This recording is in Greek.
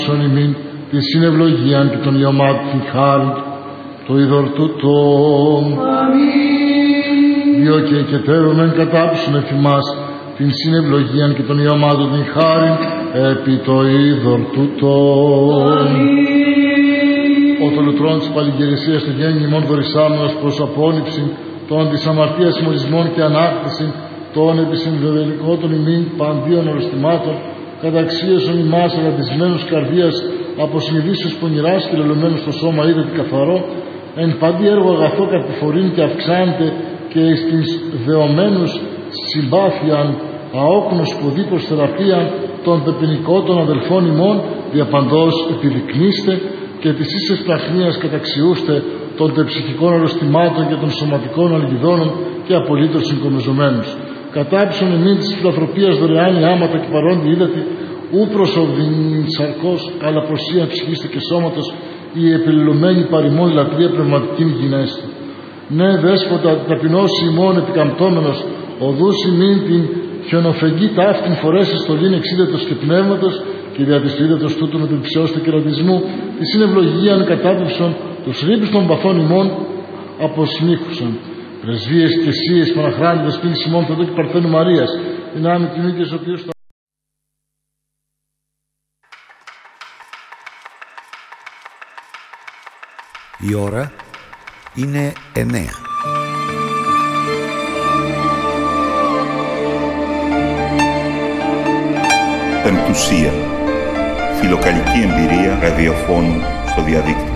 ημίν τη συνευλογίαν και των ιωμάτων την χάρη το είδωρ τούτο. Διό και εκετέρω μεν κατάψουν εφημάς την συνευλογίαν και των ιωμάτων την χάρη επί το είδωρ τούτο. Ο το λουτρών της παλιγερησίας του γέννη ημών δωρησάμενος προς απόλυψη των της αμαρτίας μολυσμών και ανάκτηση των επισυμβεβελικών των ημίν παντίων οριστημάτων καταξίωσον ημάς αγαντισμένους καρδίας από συνειδήσεως πονηράς και λελωμένους στο σώμα είδατε καθαρό εν παντή έργο αγαθό καρπιφορήν και αυξάνεται και στις δεωμένους συμπάθειαν αόκνος ποδή προς θεραπεία των πεπινικών αδελφών ημών διαπαντός επιδεικνύστε και της ίσες πραχνίας καταξιούστε των τεψυχικών αρρωστημάτων και των σωματικών αλγιδώνων και απολύτως συγκομεζομένους. Κατάψον εμήν της φιλανθρωπίας δωρεάν οι άματα και παρόντι είδατε ου προσοβδιν σαρκός αλλά προσίαν ψυχήστε και σώματος η επιλελωμένη παρημόν λατρεία πνευματικήν γυνέστη. Ναι δέσποτα ταπεινώσει ημών επικαμπτόμενος οδούς ημίν την χιονοφεγγή ταύτην φορέσει στολήν εξίδετος και πνεύματος και δια της είδετος τούτου με την ψιώστη κερατισμού τη συνευλογίαν κατάπιψον τους ρήπους των παθών ημών αποσμίχουσαν. Πρεσβείες και εσείς παναχράντητες πίνη Σιμών Θεοδού και Παρθένου Μαρίας, δυνάμει την ίδια οποίους θα... Η ώρα είναι 9. Πεμπτουσία. Φιλοκαλική εμπειρία ραδιοφώνου στο διαδίκτυο.